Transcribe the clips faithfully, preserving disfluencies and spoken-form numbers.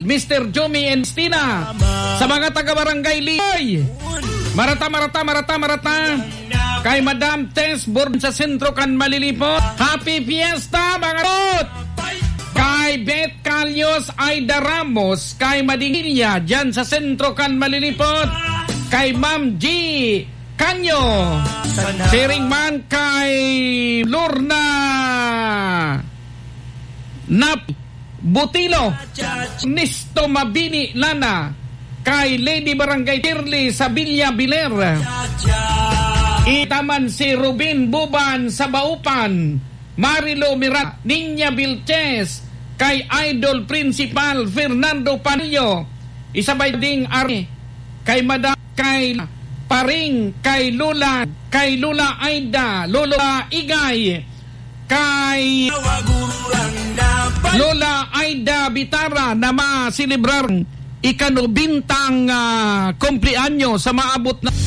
Mister Jomi and Stina. Sa mga taga-barangay Liyoy, Marata, Marata, Marata, Marata. Kay Madam Tess Born sa Sentro Kan Malilipot. Happy Fiesta mga tot! Kay Beth Calyos Aida Ramos, kay Madingilya dyan sa Sentro Kan Malilipot. Kay Ma'am G Kanyo. Siring man kay Lorna Nap Butilo. Nisto Mabini Lana. Kay Lady Barangay Tirli sa Villa Biler. Itaman si Rubin Buban sa Baupan. Marilo Mirat, Ninya Vilches, kay Idol Principal Fernando Panillo. Isabay ding Ari, kay Madam, kay Paring, kay Lula, kay Lula Aida, Lola Igay, kay Lola Aida Bitara na masilibrar ikanubintang uh, kumplianyo sa maabot na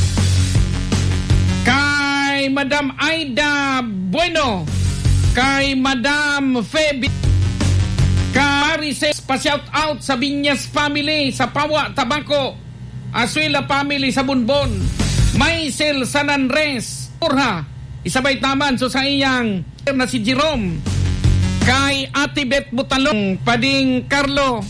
kay Madam Aida Bueno, kay Madam Feby, kay Marices, pa-shout out sa Binyas family sa Pawa, Tabaco, Asuela family sa Bunbon, Maisel San Andres, Urha, isabay taman so sa iyang na si Jerome, kay Ate Beth Butalong, Pading Carlo,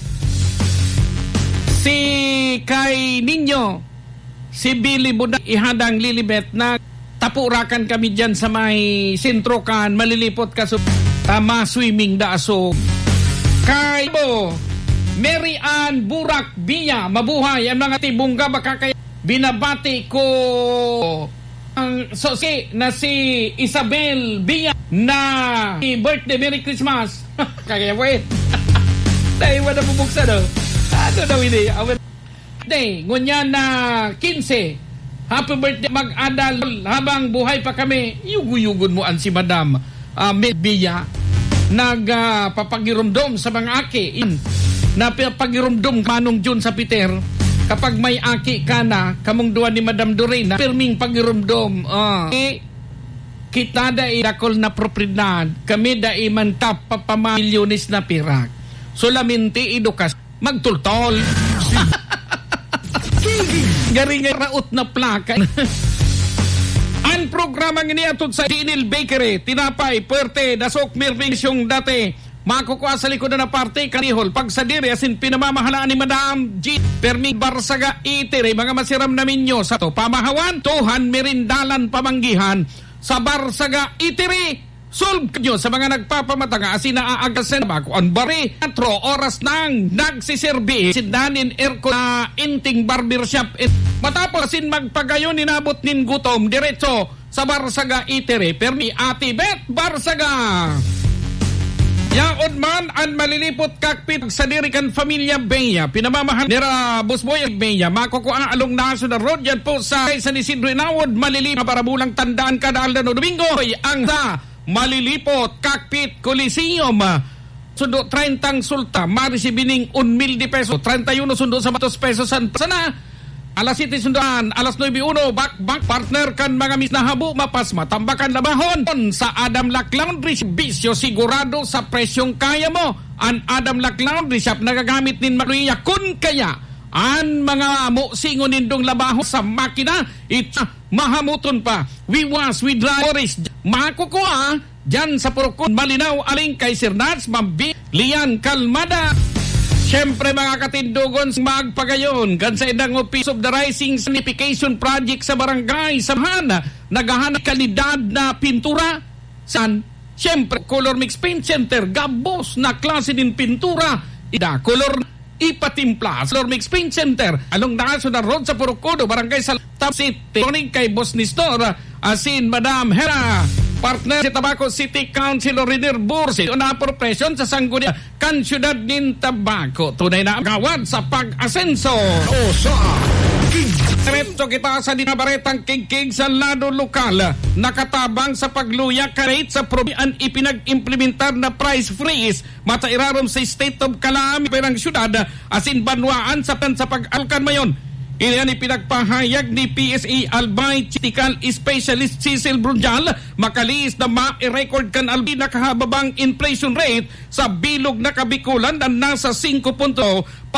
si kay Ninyo, si Billy Budak, ihadang Lilibet na tapurakan kami dyan sa may Sentro Kan Malilipot kaso tama swimming da aso. Kay Bo Mary Ann Burak Biya, mabuhay ang mga tibungga baka kaya binabati ko ang so si na si Isabel Biya na birthday, Merry Christmas. Kaya wait. Dahil wala bubuksa do. Ano daw ini? Day, ngunya na quince. Happy birthday mag-adal habang buhay pa kami. Yugo-yugon mo an si Madam uh, Medbiya nagpapagirumdom uh, sa mga aki. Napapagirumdom manong June sa Peter. Kapag may aki ka na, kamong duwa ni Madam Dorena, pirming pagirumdom. Uh, eh, kita da dakol na propriedad. Kami da imantap papamilyonis na pirak. Solamente edukas magtultol. Garing raot na plaka. Ang programa nga niya sa Dinil Bakery, tinapay, puwerte, dasok, mirvings yung dati. Makukuha sa likod na parte, kanihol, pagsadiri, asin pinamamahalaan ni Madam G. Permi Barsaga Itiri, mga masiram namin nyo sa to. Pamahawan, tuhan, merindalan, pamanggihan, sa Barsaga Itiri. Solve nyo sa mga nagpapamataga asin naaagasan bako ang bari atro oras nang nagsiserbi sindanin aircon na inting barbershop. Matapos asin magpagayon inabot nin gutom diretso sa Barsaga Itiri permi Ate Beth Barsaga. Yaon man ang malilipot cockpit sa dirikan Familia Beya pinamamahal nira Busboy Beya makukuha along National Road yan po sa San Isidro Inawod malilipot para bulang tandaan kada Aldo Domingo ang sa Malilipot Cockpit Coliseum sundo trentang sulta marisibining un mil di peso treinta y uno sundo sa matos pesos san sana alas siyete sundoan alas nueve uno back back partner kan mga mis na habu mapas matambakan labahon sa Adam Lack Laundry bisyo sigurado sa presyong kaya mo ang Adam Lack Laundry shop nagagamit nin Maria kun kaya ang mga musingon nindong labaho sa makina ita mahamuton pa we wash we dry oris makukuha dyan sa Purukon Malinaw aling kay Sir Nats Mambi Lian Kalmada. Siyempre mga katindugon magpagayon kan sa edang Office of the Rising Sanification Project sa barangay Samahan naghahanap kalidad na pintura san siyempre Color Mix Paint Center gabos na klase din pintura ida color ipatimpla Color Mix Paint Center along National Road sa Purukodo barangay sa Top City kay Boss Nistor asin Madam Hera partner si Tabaco City Councilor Riner Bursi na profesyon sa Sangguniang kan syudad nin Tabaco tunay na gawad sa pag-asenso o sa Diretso kita sa dinabaretang kigkig sa lado lokal nakatabang sa pagluya karate sa probian ipinag-implementar na price freeze matairarom sa state of calamity perang syudad asin banwaan sa pan sa pag-alkan mayon. Iyan ipinagpahayag ni P S A Albay Critical Specialist Cecil Brunjal makalis na ma-record kan albi nakahababang inflation rate sa bilog na Kabikulan na nasa five point